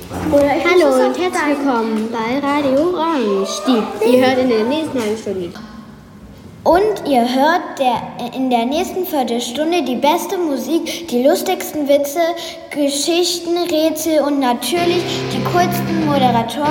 Hallo und herzlich willkommen bei Radio Orange. Ihr hört in der nächsten halben Stunde. Und ihr hört in der nächsten Viertelstunde die beste Musik, die lustigsten Witze, Geschichten, Rätsel und natürlich die coolsten Moderatoren